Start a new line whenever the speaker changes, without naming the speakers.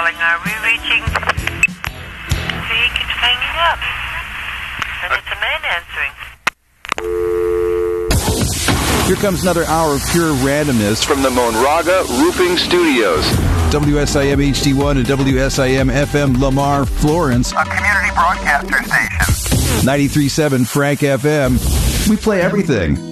calling. Are we reaching? See, he keeps hanging up. And it's a man answering.
Here comes another hour of pure randomness
from the Monraga Roofing Studios.
WSIM HD1 and WSIM FM Lamar, Florence.
A community broadcaster station.
93.7 Frank FM. We play everything.